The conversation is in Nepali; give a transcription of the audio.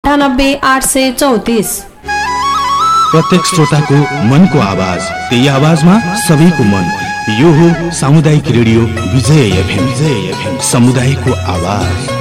98 प्रत्येक श्रोताको मनको आवाज, त्यही आवाजमा सबैको मन। यो हो सामुदायिक रेडियो विजय एफएम। समुदायको आवाज।